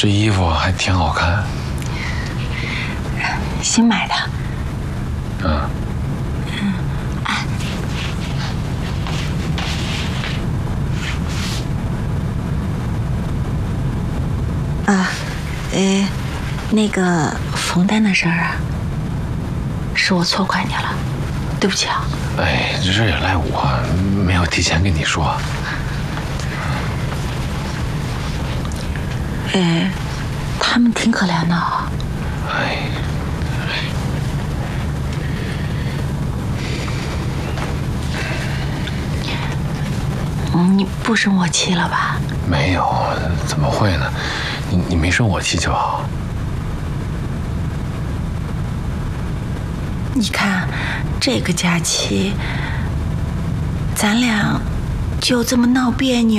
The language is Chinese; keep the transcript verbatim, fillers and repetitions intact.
这衣服还挺好看。 新买的。 嗯。 嗯，哎。啊，呃，那个冯丹的事儿啊，是我错怪你了，对不起啊。 哎，这事也赖我，没有提前跟你说。 哎，他们挺可怜的啊。 哎。 你不生我气了吧？ 没有，怎么会呢？你你没生我气就好。 你看，这个假期，咱俩就这么闹别扭。